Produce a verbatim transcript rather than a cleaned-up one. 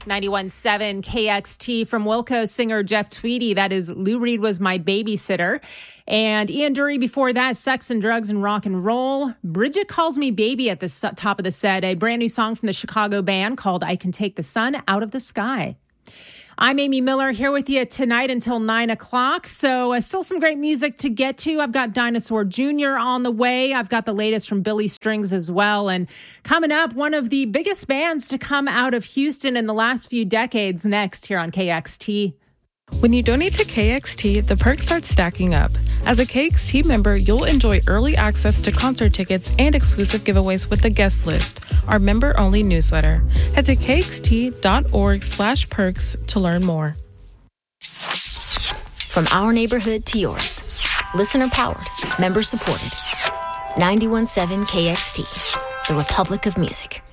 ninety-one point seven K X T from Wilco singer Jeff Tweedy. That is Lou Reed Was My Babysitter. And Ian Dury before that, Sex and Drugs and Rock and Roll. Bridget Calls Me Baby at the top of the set, a brand new song from the Chicago band called I Can Take the Sun Out of the Sky. I'm Amy Miller here with you tonight until nine o'clock. So uh, still some great music to get to. I've got Dinosaur Junior on the way. I've got the latest from Billy Strings as well. And coming up, one of the biggest bands to come out of Houston in the last few decades next here on K X T. When you donate to K X T, the perks start stacking up. As a K X T member, you'll enjoy early access to concert tickets and exclusive giveaways with the guest list, our member-only newsletter. Head to kxt.org slash perks to learn more. From our neighborhood to yours. Listener-powered, member-supported. ninety-one point seven K X T, the Republic of Music.